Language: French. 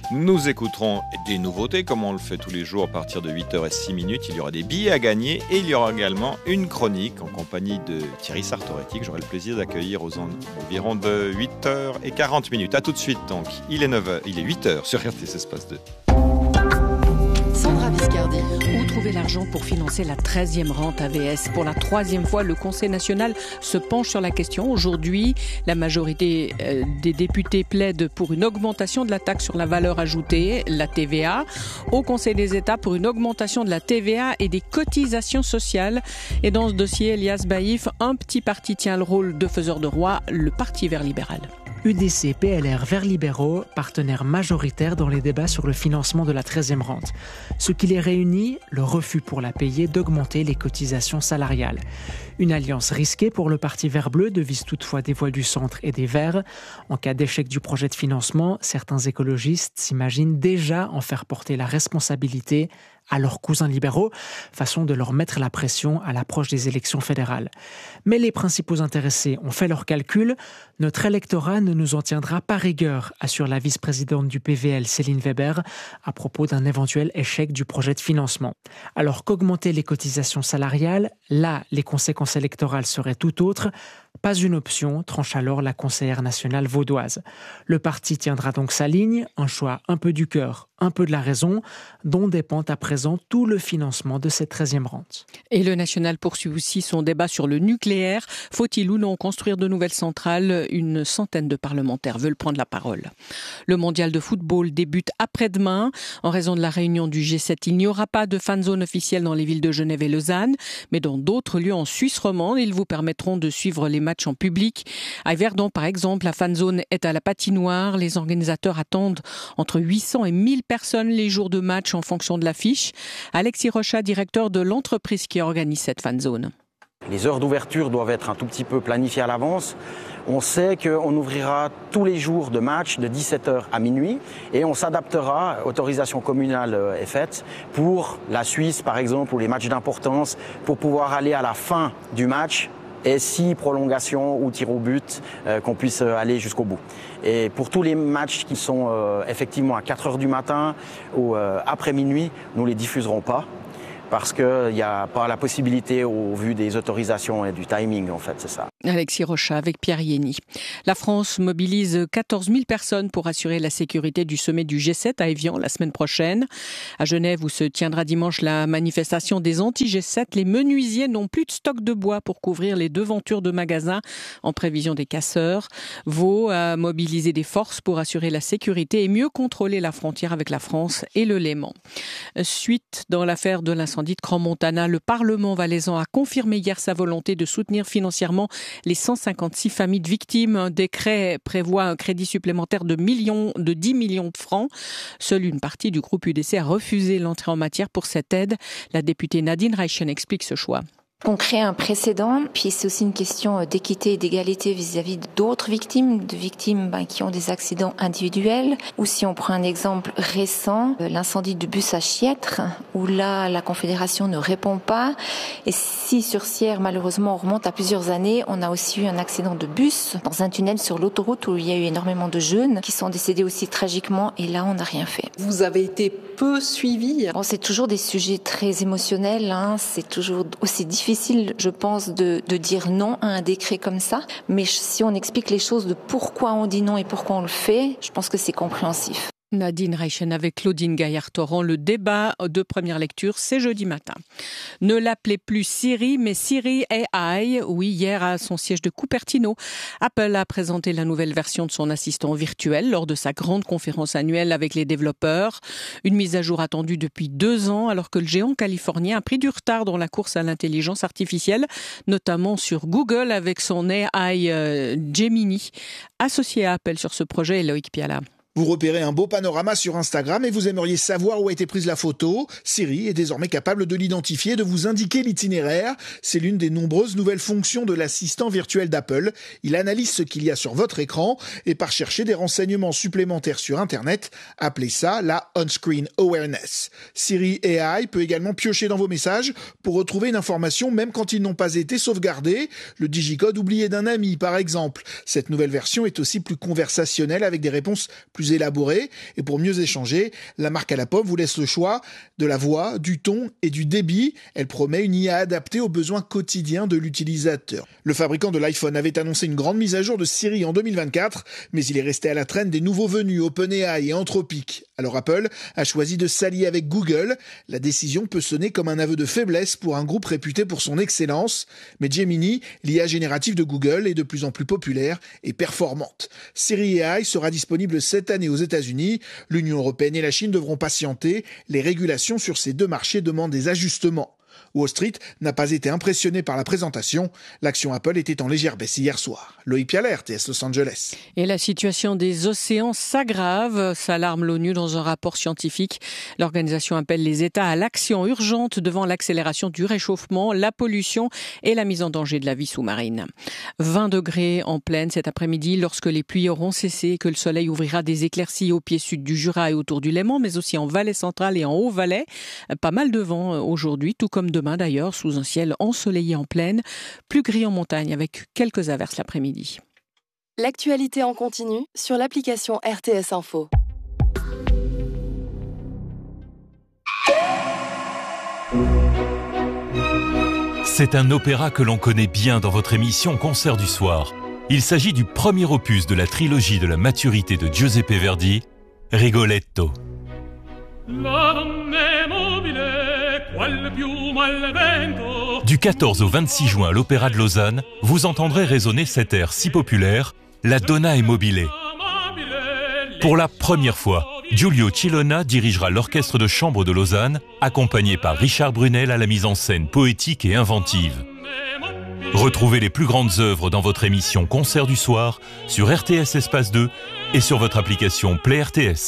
Nous écouterons des nouveautés comme on le fait tous les jours à partir de 8h06. Il y aura des billets à gagner et il y aura également une chronique en compagnie de Thierry Sartoretti que j'aurai le plaisir d'accueillir aux environs de 8h40. A tout de suite donc, il est 8h sur RTS Espace 2. Sandra Viscardi. Où trouver l'argent pour financer la 13e rente AVS? Pour la 3e fois, le Conseil national se penche sur la question. Aujourd'hui, la majorité des députés plaide pour une augmentation de la taxe sur la valeur ajoutée, la TVA. Au Conseil des États, pour une augmentation de la TVA et des cotisations sociales. Et dans ce dossier, Elias Baïf, un petit parti tient le rôle de faiseur de roi, le Parti vert libéral. UDC, PLR, Verts libéraux, partenaires majoritaires dans les débats sur le financement de la 13e rente. Ce qui les réunit, le refus pour la payer d'augmenter les cotisations salariales. Une alliance risquée pour le Parti vert bleu devise toutefois des voix du centre et des Verts. En cas d'échec du projet de financement, certains écologistes s'imaginent déjà en faire porter la responsabilité à leurs cousins libéraux, façon de leur mettre la pression à l'approche des élections fédérales. Mais les principaux intéressés ont fait leurs calculs. Notre électorat ne nous en tiendra pas rigueur, assure la vice-présidente du PVL, Céline Weber, à propos d'un éventuel échec du projet de financement. Alors qu'augmenter les cotisations salariales, là, les conséquences électorales seraient tout autres. Pas une option, tranche alors la conseillère nationale vaudoise. Le parti tiendra donc sa ligne, un choix un peu du cœur, un peu de la raison, dont dépend à présent tout le financement de cette 13e rente. Et le national poursuit aussi son débat sur le nucléaire. Faut-il ou non construire de nouvelles centrales? Une centaine de parlementaires veulent prendre la parole. Le mondial de football débute après-demain. En raison de la réunion du G7, il n'y aura pas de fan zone officielle dans les villes de Genève et Lausanne, mais dans d'autres lieux en Suisse romande, ils vous permettront de suivre les matchs en public. À Verdon, par exemple, la fan zone est à la patinoire. Les organisateurs attendent entre 800 et 1000 personnes les jours de match en fonction de l'affiche. Alexis Rochat, directeur de l'entreprise qui organise cette fan zone. Les heures d'ouverture doivent être un tout petit peu planifiées à l'avance. On sait qu'on ouvrira tous les jours de match de 17h à minuit et on s'adaptera, autorisation communale est faite, pour la Suisse par exemple ou les matchs d'importance, pour pouvoir aller à la fin du match et si prolongation ou tir au but, qu'on puisse aller jusqu'au bout. Et pour tous les matchs qui sont effectivement à 4h du matin ou après minuit, nous ne les diffuserons pas. Parce qu'il n'y a pas la possibilité au vu des autorisations et du timing, en fait, c'est ça. Alexis Rochat avec Pierre Yény. La France mobilise 14 000 personnes pour assurer la sécurité du sommet du G7 à Évian la semaine prochaine. À Genève, où se tiendra dimanche la manifestation des anti-G7, les menuisiers n'ont plus de stock de bois pour couvrir les devantures de magasins en prévision des casseurs. Vaud a mobilisé des forces pour assurer la sécurité et mieux contrôler la frontière avec la France et le Léman. Suite dans l'affaire de l'incendie de Crans-Montana, le Parlement valaisan a confirmé hier sa volonté de soutenir financièrement les 156 familles de victimes. Un décret prévoit un crédit supplémentaire de 10 millions de francs. Seule une partie du groupe UDC a refusé l'entrée en matière pour cette aide. La députée Nadine Reichen explique ce choix. On crée un précédent, puis c'est aussi une question d'équité et d'égalité vis-à-vis d'autres victimes, de victimes qui ont des accidents individuels. Ou si on prend un exemple récent, l'incendie du bus à Chiètre, où là, la Confédération ne répond pas. Et si sur Sierre, malheureusement, on remonte à plusieurs années, on a aussi eu un accident de bus dans un tunnel sur l'autoroute où il y a eu énormément de jeunes qui sont décédés aussi tragiquement. Et là, on n'a rien fait. Vous avez été peu suivi. Bon, c'est toujours des sujets très émotionnels. C'est toujours aussi difficile, je pense, de dire non à un décret comme ça. Mais si on explique les choses de pourquoi on dit non et pourquoi on le fait, je pense que c'est compréhensif. Nadine Reichen avec Claudine Gaillard-Torrent. Le débat de première lecture, c'est jeudi matin. Ne l'appelez plus Siri, mais Siri AI. Oui, hier à son siège de Cupertino, Apple a présenté la nouvelle version de son assistant virtuel lors de sa grande conférence annuelle avec les développeurs. Une mise à jour attendue depuis 2 ans, alors que le géant californien a pris du retard dans la course à l'intelligence artificielle, notamment sur Google avec son AI Gemini. Associé à Apple sur ce projet, Loïc Piala. Vous repérez un beau panorama sur Instagram et vous aimeriez savoir où a été prise la photo. Siri est désormais capable de l'identifier et de vous indiquer l'itinéraire. C'est l'une des nombreuses nouvelles fonctions de l'assistant virtuel d'Apple. Il analyse ce qu'il y a sur votre écran et part chercher des renseignements supplémentaires sur Internet. Appelez ça la On-Screen Awareness. Siri AI peut également piocher dans vos messages pour retrouver une information même quand ils n'ont pas été sauvegardés. Le digicode oublié d'un ami, par exemple. Cette nouvelle version est aussi plus conversationnelle avec des réponses plus plus élaborée. Et pour mieux échanger, la marque à la pomme vous laisse le choix de la voix, du ton et du débit. Elle promet une IA adaptée aux besoins quotidiens de l'utilisateur. Le fabricant de l'iPhone avait annoncé une grande mise à jour de Siri en 2024, mais il est resté à la traîne des nouveaux venus, OpenAI et Anthropic. Alors Apple a choisi de s'allier avec Google. La décision peut sonner comme un aveu de faiblesse pour un groupe réputé pour son excellence, mais Gemini, l'IA générative de Google, est de plus en plus populaire et performante. Siri AI sera disponible cette année aux États-Unis. L'Union européenne et la Chine devront patienter. Les régulations sur ces deux marchés demandent des ajustements. Wall Street n'a pas été impressionné par la présentation. L'action Apple était en légère baisse hier soir. Loïc Pialet, RTS Los Angeles. Et la situation des océans s'aggrave, s'alarme l'ONU dans un rapport scientifique. L'organisation appelle les États à l'action urgente devant l'accélération du réchauffement, la pollution et la mise en danger de la vie sous-marine. 20 degrés en pleine cet après-midi lorsque les pluies auront cessé et que le soleil ouvrira des éclaircies au pied sud du Jura et autour du Léman, mais aussi en Valais central et en Haut-Valais. Pas mal de vent aujourd'hui, tout comme demain d'ailleurs, sous un ciel ensoleillé en plaine, plus gris en montagne avec quelques averses l'après-midi. L'actualité en continu sur l'application RTS Info. C'est un opéra que l'on connaît bien dans votre émission Concert du soir. Il s'agit du premier opus de la trilogie de la maturité de Giuseppe Verdi, Rigoletto. Du 14 au 26 juin à l'Opéra de Lausanne, vous entendrez résonner cet air si populaire, La Donna è mobile. Pour la première fois, Giulio Cilona dirigera l'orchestre de chambre de Lausanne, accompagné par Richard Brunel à la mise en scène poétique et inventive. Retrouvez les plus grandes œuvres dans votre émission Concert du soir sur RTS Espace 2 et sur votre application Play RTS.